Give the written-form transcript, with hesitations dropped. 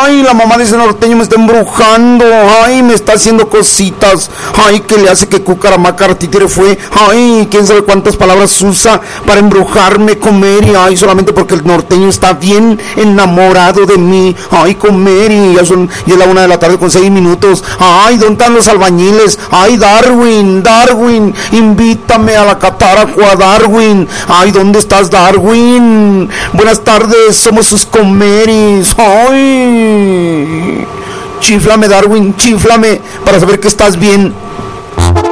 Ay, la mamá de ese norteño me está embrujando. Ay, me está haciendo cositas. Ay, que le hace que cucaramácara títere fue. Ay, quién sabe cuántas palabras usa para embrujarme, Comeri. Ay, solamente porque el norteño está bien enamorado de mí. Ay, Comeri, ya es la 1 de la tarde con 6 minutos. Ay, ¿dónde están los albañiles? Ay, Darwin, invítame a la cataracua, Darwin. Ay, ¿dónde estás, Darwin? Buenas tardes, somos sus Comeris. Ay, chíflame, Darwin, chíflame para saber que estás bien.